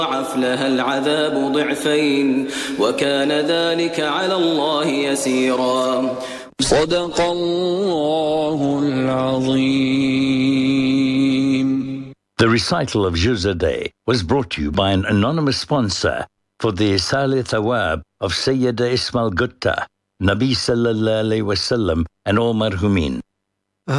يضاعف لها العذاب ضعفين وكان ذلك على الله يسيرا. صدق الله العظيم. The recital of Juz Day was brought to you by an anonymous sponsor for the Isal Thawab of Sayyida Ismail Gutta, Nabi Sallallahu Alaihi Wasallam and all Marhumin.